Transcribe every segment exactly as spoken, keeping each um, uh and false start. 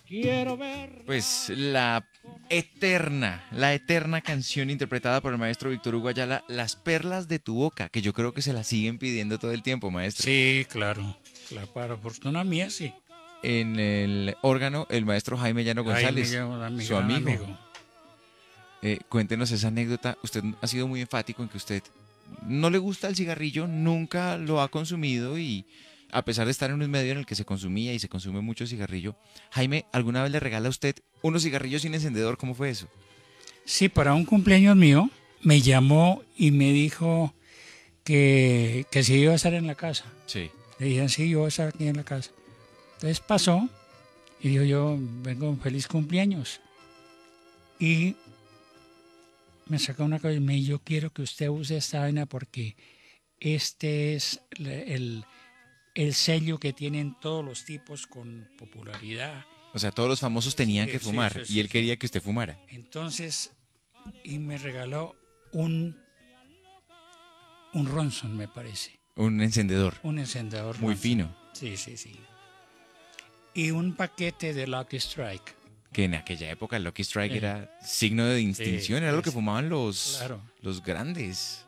Quiero ver. Pues la eterna, la eterna canción interpretada por el maestro Víctor Hugo Ayala, Las perlas de tu boca, que yo creo que se la siguen pidiendo todo el tiempo, maestro. Sí, claro. La para fortuna mía, sí. En el órgano, el maestro Jaime Llano Ahí me González, llama mi su gran amigo. amigo. Eh, cuéntenos esa anécdota. Usted ha sido muy enfático en que usted no le gusta el cigarrillo, nunca lo ha consumido y a pesar de estar en un medio en el que se consumía y se consume mucho cigarrillo, Jaime, ¿alguna vez le regala a usted unos cigarrillos sin encendedor? ¿Cómo fue eso? Sí, para un cumpleaños mío me llamó y me dijo que, que si iba a estar en la casa. Sí. Le dije, sí, yo voy a estar aquí en la casa. Entonces pasó y dijo, yo vengo un feliz cumpleaños. Y me sacó una cosa y me dijo, yo quiero que usted use esta vaina porque este es el, el sello que tienen todos los tipos con popularidad. O sea, todos los famosos tenían Sí, que sí, fumar sí, y sí, él sí. quería que usted fumara. Entonces, y me regaló un, un Ronson, me parece. Un encendedor Un encendedor muy Ronson. fino, Sí, sí, sí. Y un paquete de Lucky Strike. que en aquella época el Lucky Strike Sí, era signo de sí, distinción, era lo que es- fumaban los, claro. los grandes.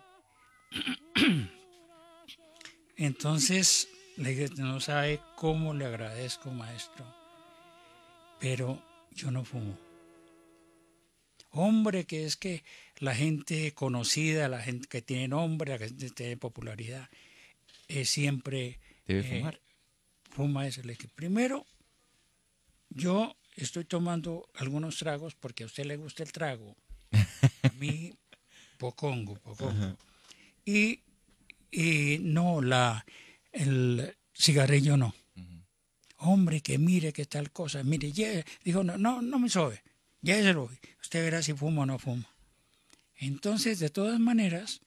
Entonces, le dije, no sabe cómo le agradezco, maestro, pero yo no fumo. Hombre, que es que la gente conocida, la gente que tiene nombre, la gente que tiene popularidad, eh, siempre Debe eh, fumar. fuma eso. Le dije, primero, yo estoy tomando algunos tragos porque a usted le gusta el trago. A mí, pocongo, pocongo. Y, y no, la, el cigarrillo no. Hombre, que mire qué tal cosa. Mire, lleve. Dijo, no, no, no me sobe. Lléveselo. Usted verá si fuma o no fuma. Entonces, de todas maneras,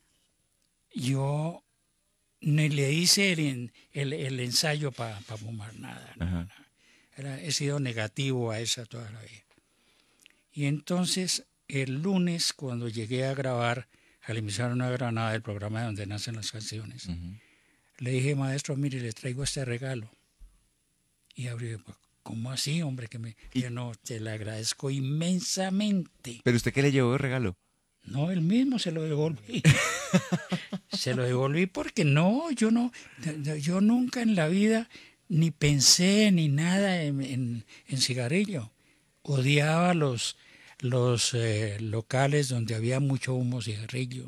yo ni le hice el, el, el ensayo para pa fumar nada. No, Ajá. no. Era, he sido negativo a esa toda la vida. Y entonces, el lunes, cuando llegué a grabar a la emisora Nueva Granada, del programa donde nacen las canciones, Ujú. le dije, maestro, mire, le traigo este regalo. Y abrió, ¿cómo así, hombre? Que me, Y- yo no, te le agradezco inmensamente. ¿Pero usted qué le llevó de regalo? No, él mismo se lo devolví. Se lo devolví porque no, yo no, yo nunca en la vida ni pensé ni nada en, en, en cigarrillo. Odiaba los, los eh, locales donde había mucho humo cigarrillo.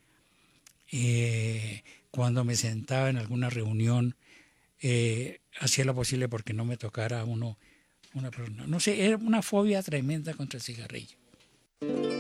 Eh, cuando me sentaba en alguna reunión, eh, hacía lo posible porque no me tocara a uno una persona. No sé, era una fobia tremenda contra el cigarrillo.